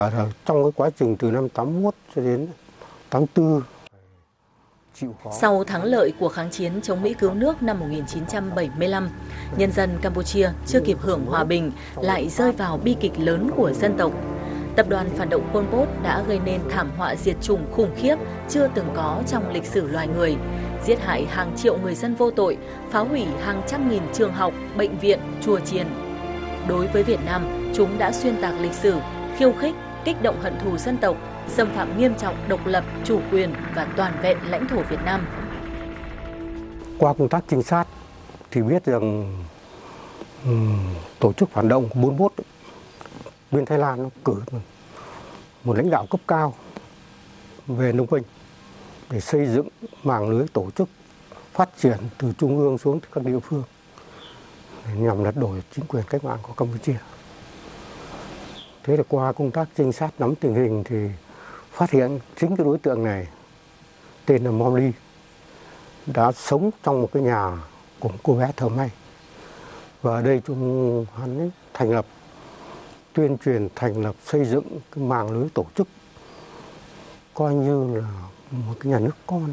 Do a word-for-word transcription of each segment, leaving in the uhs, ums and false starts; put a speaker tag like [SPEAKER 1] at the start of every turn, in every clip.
[SPEAKER 1] Ở trong cái quá trình từ năm tám mốt cho đến tám tư.
[SPEAKER 2] Sau thắng lợi của kháng chiến chống Mỹ cứu nước năm một nghìn chín trăm bảy mươi lăm, nhân dân Campuchia chưa kịp hưởng hòa bình lại rơi vào bi kịch lớn của dân tộc. Tập đoàn phản động Pol Pot đã gây nên thảm họa diệt chủng khủng khiếp chưa từng có trong lịch sử loài người, giết hại hàng triệu người dân vô tội, phá hủy hàng trăm nghìn trường học, bệnh viện, chùa chiền. Đối với Việt Nam, chúng đã xuyên tạc lịch sử, khiêu khích, kích động hận thù dân tộc, xâm phạm nghiêm trọng độc lập, chủ quyền và toàn vẹn lãnh thổ Việt Nam.
[SPEAKER 1] Qua công tác trinh sát thì biết rằng um, tổ chức phản động của Pol Pot bên Thái Lan nó cử một lãnh đạo cấp cao về Phnom Penh để xây dựng mạng lưới tổ chức phát triển từ trung ương xuống các địa phương nhằm lật đổ chính quyền cách mạng của Campuchia. Thế là qua công tác trinh sát nắm tình hình thì phát hiện chính cái đối tượng này tên là Mom Ly đã sống trong một cái nhà của một cô bé thợ may, và ở đây chúng hắn ấy thành lập tuyên truyền thành lập xây dựng cái mạng lưới tổ chức coi như là một cái nhà nước con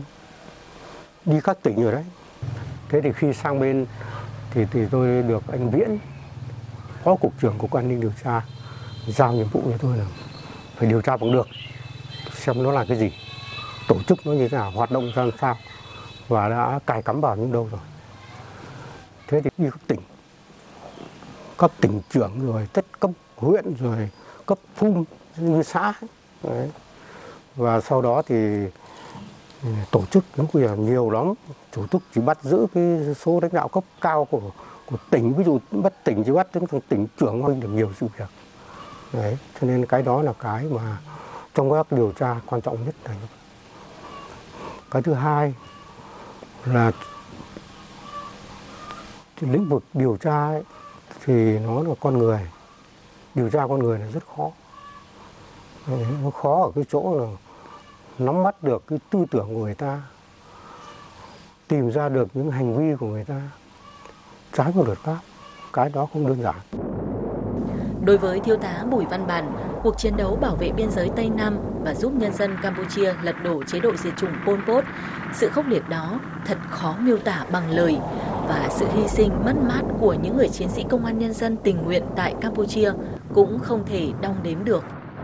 [SPEAKER 1] đi các tỉnh rồi đấy. Thế thì khi sang bên thì thì tôi được anh Viễn, phó cục trưởng cục an ninh điều tra, giao nhiệm vụ cho tôi là phải điều tra bằng được xem nó là cái gì, tổ chức nó như thế nào, hoạt động ra làm sao, và đã cài cắm vào những đâu rồi. Thế thì đi các tỉnh, các tỉnh trưởng rồi tất cấp huyện rồi cấp phun như xã đấy. Và sau đó thì tổ chức nó là nhiều lắm, chủ tịch chỉ bắt giữ cái số lãnh đạo cấp cao của của tỉnh, ví dụ bắt tỉnh chỉ bắt đến thằng tỉnh trưởng thôi, được nhiều sự việc đấy. Cho nên cái đó là cái mà trong các điều tra quan trọng nhất là cái thứ hai là lĩnh vực điều tra ấy, thì nó là con người, điều tra con người là rất khó. Nó khó ở cái chỗ là nắm bắt được cái tư tưởng của người ta, tìm ra được những hành vi của người ta trái với luật pháp, cái đó không đơn giản.
[SPEAKER 2] Đối với thiếu tá Bùi Văn Bản, cuộc chiến đấu bảo vệ biên giới Tây Nam và giúp nhân dân Campuchia lật đổ chế độ diệt chủng Pol Pot, sự khốc liệt đó thật khó miêu tả bằng lời, và sự hy sinh mất mát của những người chiến sĩ công an nhân dân tình nguyện tại Campuchia cũng không thể đong đếm được.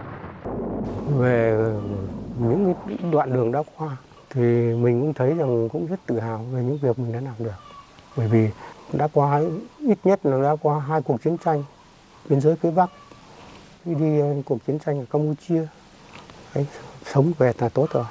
[SPEAKER 1] Về những đoạn đường đã qua thì mình cũng thấy rằng cũng rất tự hào về những việc mình đã làm được, bởi vì đã qua ít nhất là đã qua hai cuộc chiến tranh biên giới phía Bắc, đi, đi cuộc chiến tranh ở Campuchia, đấy, sống về là tốt rồi.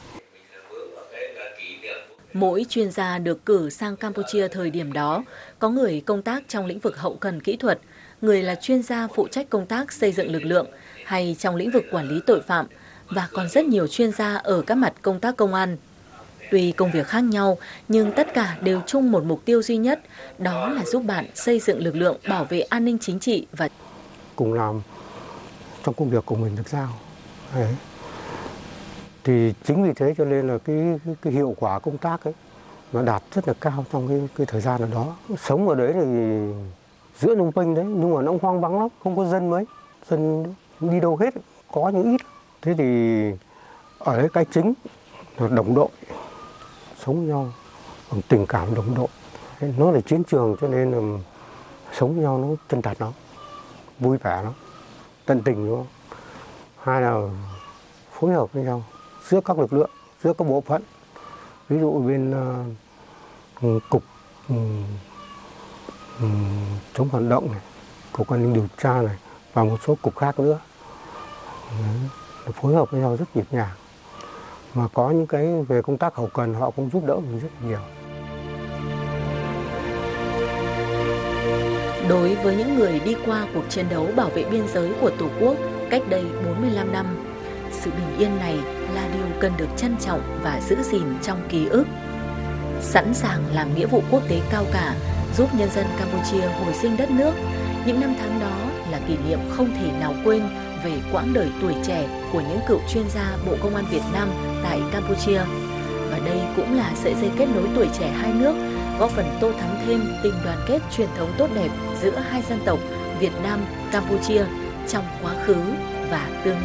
[SPEAKER 2] Mỗi chuyên gia được cử sang Campuchia thời điểm đó, có người công tác trong lĩnh vực hậu cần kỹ thuật, người là chuyên gia phụ trách công tác xây dựng lực lượng, hay trong lĩnh vực quản lý tội phạm, và còn rất nhiều chuyên gia ở các mặt công tác công an. Tuy công việc khác nhau, nhưng tất cả đều chung một mục tiêu duy nhất, đó là giúp bạn xây dựng lực lượng bảo vệ an ninh chính trị và
[SPEAKER 1] cùng làm trong công việc của mình được giao. Đấy. Thì chính vì thế cho nên là cái, cái, cái hiệu quả công tác ấy nó đạt rất là cao trong cái, cái thời gian đó. Sống ở đấy thì giữa Phnom Penh đấy, nhưng mà nó hoang vắng lắm, không có dân mấy, dân đi đâu hết, có những ít. Thế thì ở đấy cái chính là đồng đội, sống với nhau bằng tình cảm đồng đội. Nó là chiến trường cho nên là sống với nhau nó chân thật lắm, vui vẻ lắm, tận tình đúng không? Hai là phối hợp với nhau giữa các lực lượng, giữa các bộ phận. Ví dụ bên uh, cục um, um, chống phản động này, cục an ninh điều tra này và một số cục khác nữa. Đấy, phối hợp với nhau rất nhịp nhàng. Mà có những cái về công tác hậu cần họ cũng giúp đỡ mình rất nhiều.
[SPEAKER 2] Đối với những người đi qua cuộc chiến đấu bảo vệ biên giới của Tổ quốc cách đây bốn mươi lăm năm, sự bình yên này là điều cần được trân trọng và giữ gìn trong ký ức. Sẵn sàng làm nghĩa vụ quốc tế cao cả, giúp nhân dân Campuchia hồi sinh đất nước, những năm tháng đó là kỷ niệm không thể nào quên về quãng đời tuổi trẻ của những cựu chuyên gia Bộ Công an Việt Nam tại Campuchia. Và đây cũng là sợi dây kết nối tuổi trẻ hai nước, góp phần tô thắm thêm tình đoàn kết truyền thống tốt đẹp giữa hai dân tộc Việt Nam, Campuchia trong quá khứ và tương lai.